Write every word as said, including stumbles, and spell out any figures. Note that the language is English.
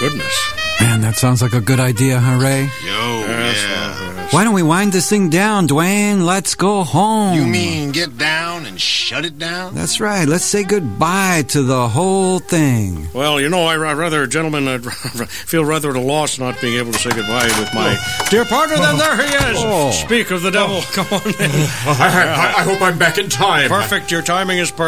goodness. Man, that sounds like a good idea, huh, Ray? Yo, Yes, yeah. yes. Why don't we wind this thing down, Dwayne? Let's go home. You mean get down and shut it down? That's right. Let's say goodbye to the whole thing. Well, you know, I I'd rather, gentlemen, I'd feel rather at a loss not being able to say goodbye with my dear partner. Then there he is. Oh. Speak of the devil. Come on in. I, I, I hope I'm back in time. Perfect. Your timing is perfect.